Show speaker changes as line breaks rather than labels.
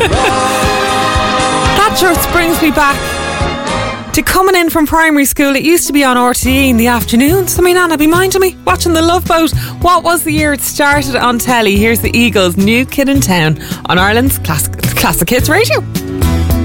That just brings me back to coming in from primary school. It used to be on RTE in the afternoons. So my nan would be minding me, watching The Love Boat. What was the year it started on telly? Here's the Eagles' New Kid in Town on Ireland's Classic Hits Radio.